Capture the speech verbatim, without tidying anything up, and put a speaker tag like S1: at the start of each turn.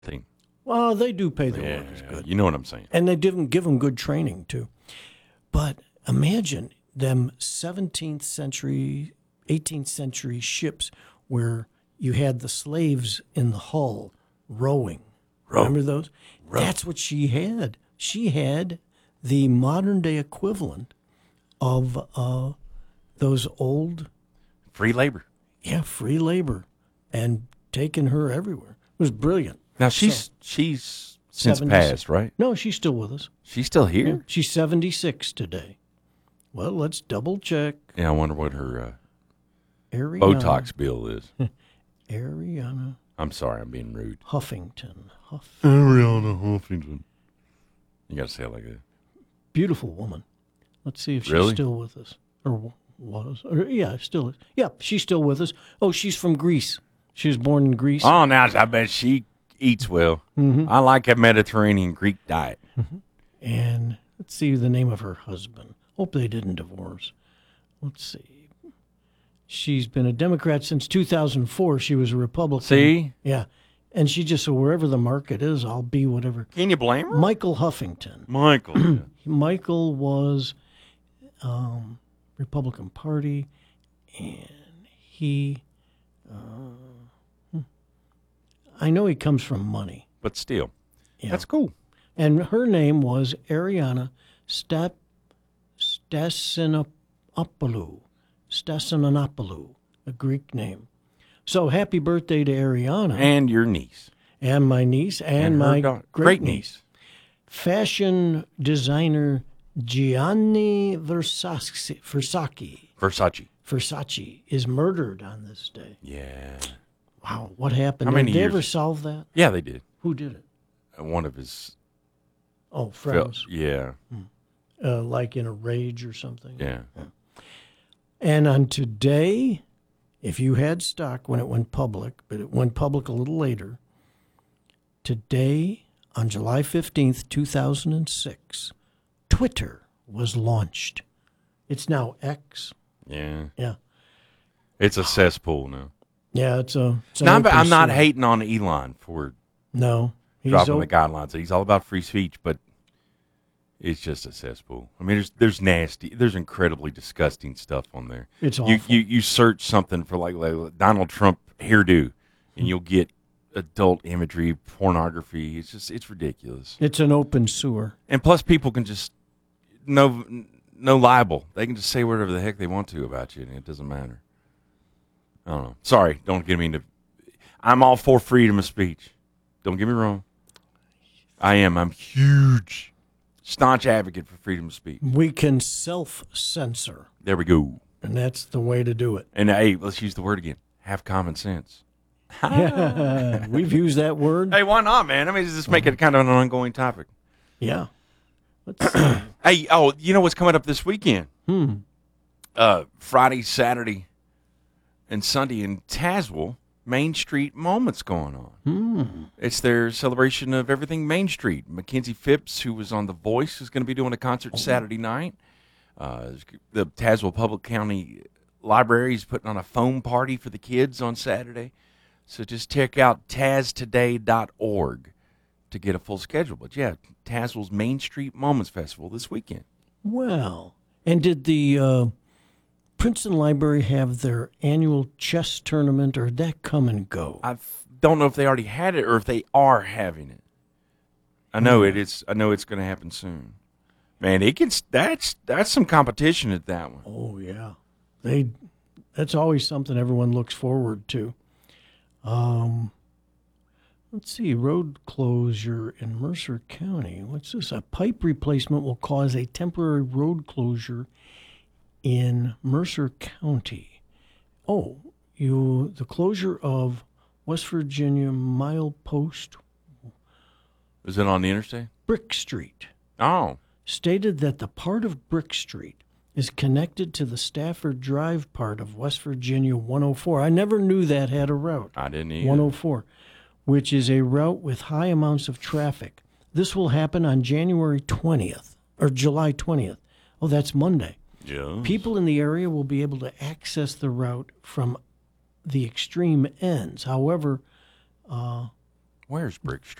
S1: thing.
S2: Well, they do pay their
S1: Yeah,
S2: workers good.
S1: you know what I'm saying.
S2: And they didn't give them good training, too. But imagine them seventeenth century, eighteenth century ships where you had the slaves in the hull rowing.
S1: Row.
S2: Remember those?
S1: Row.
S2: That's what she had. She had the modern day equivalent of uh, those old,
S1: Free labor.
S2: yeah, free labor, and taking her everywhere. It was brilliant.
S1: Now, she's
S2: So,
S1: she's since
S2: seventy-six.
S1: passed, right?
S2: No, she's still with us.
S1: She's still here?
S2: Yeah, she's seventy-six today. Well, let's double check.
S1: Yeah, I wonder what her uh,
S2: Ariana,
S1: Botox bill is.
S2: Ariana
S1: I'm sorry, I'm being rude.
S2: Huffington. Huff.
S1: Ariana Huffington. You got to say it like that.
S2: Beautiful woman. Let's see if she's
S1: Really?
S2: still with us. Or w- was. Or, yeah, still is. Yeah, she's still with us. Oh, she's from Greece. She was born in Greece.
S1: Oh, now I bet she eats well.
S2: Mm-hmm.
S1: I like a Mediterranean Greek diet.
S2: And let's see the name of her husband. Hope they didn't divorce. Let's see. She's been a Democrat since two thousand four. She was a Republican.
S1: See?
S2: Yeah. And she just said, wherever the market is, I'll be whatever.
S1: Can you blame her?
S2: Michael Huffington.
S1: Michael.
S2: Michael was um, Republican Party, and he, uh, I know he comes from money.
S1: but still,
S2: Yeah.
S1: that's cool.
S2: And her name was Ariana Stap, Stasinopoulou, Stasinopoulou, a Greek name. So happy birthday to Ariana
S1: And your niece.
S2: and my niece and,
S1: her
S2: my
S1: da-
S2: great,
S1: great niece.
S2: Fashion designer Gianni Versace, Versace,
S1: Versace.
S2: Versace is murdered on this day.
S1: Yeah.
S2: Wow, what happened?
S1: How many
S2: did they
S1: years?
S2: ever solve that?
S1: Yeah, they did.
S2: Who did it?
S1: Uh, One of his.
S2: Oh,
S1: Fel-
S2: friends,
S1: yeah.
S2: uh, like in a rage or something.
S1: Yeah.
S2: And on today, if you had stock when it went public, but it went public a little later, today, on July fifteenth, two thousand six, Twitter was launched. It's now X.
S1: Yeah.
S2: Yeah.
S1: It's a cesspool now.
S2: Yeah, it's a. It's an
S1: No, I'm,
S2: open
S1: I'm not
S2: source.
S1: hating on Elon for
S2: No. He's
S1: dropping
S2: o-
S1: the guidelines. He's all about free speech, but it's just a cesspool. I mean, there's there's nasty, there's incredibly disgusting stuff on there.
S2: It's
S1: You
S2: awful.
S1: you you search something for like, like Donald Trump hairdo, and you'll get adult imagery, pornography. It's just it's ridiculous.
S2: It's an open sewer.
S1: And plus, people can just no no libel. They can just say whatever the heck they want to about you, and it doesn't matter. I don't know. Sorry, don't get me into. I'm all for freedom of speech. Don't get me wrong. I am. I'm huge, staunch advocate for freedom of speech.
S2: We can self-censor,
S1: There we go.
S2: and that's the way to do it.
S1: And hey, let's use the word again. Have common sense.
S2: Yeah, we've used that word.
S1: Hey, why not, man? I mean, just make it kind of an ongoing topic.
S2: Yeah. Let's see.
S1: Hey, oh, you know what's coming up this weekend?
S2: Hmm.
S1: Uh, Friday, Saturday, and Sunday in Tazewell, Main Street Moments going on.
S2: Hmm.
S1: It's their celebration of everything Main Street. Mackenzie Phipps, who was on The Voice, is going to be doing a concert Saturday night. Uh, the Tazewell Public County Library is putting on a foam party for the kids on Saturday. So just check out taz today dot org to get a full schedule. But yeah, Tazewell's Main Street Moments Festival this weekend.
S2: Well, and did the uh, Princeton Library have their annual chess tournament, or did that come and go?
S1: I don't know if they already had it or if they are having it. I know it is. I know it's going to happen soon. Man, it gets that's that's some competition at that one.
S2: Oh yeah, they. That's always something everyone looks forward to. Um, let's see, road closure in Mercer County. What's this? A pipe replacement will cause a temporary road closure in Mercer County. Oh, you the closure of West Virginia milepost
S1: Is it on the interstate?
S2: Brick Street
S1: Oh,
S2: stated that the part of Brick Street is connected to the Stafford Drive part of West Virginia one oh four. I never knew that had a route.
S1: I didn't either.
S2: one oh four, which is a route with high amounts of traffic. This will happen on January twentieth, or July twentieth. Oh, that's Monday.
S1: Yeah.
S2: People in the area will be able to access the route from the extreme ends. However,
S1: Well, Where's Brick